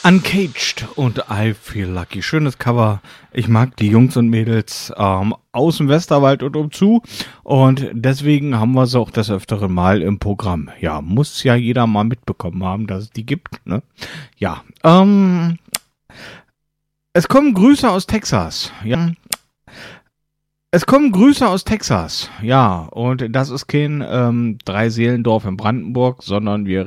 Uncaged und I Feel Lucky. Schönes Cover. Ich mag die Jungs und Mädels aus dem Westerwald und umzu. Und deswegen haben wir sie auch des Öfteren mal im Programm. Ja, muss ja jeder mal mitbekommen haben, dass es die gibt, ne? Ja, es kommen Grüße aus Texas. Ja. Es kommen Grüße aus Texas. Ja, und das ist kein Dreiseelendorf in Brandenburg, sondern wir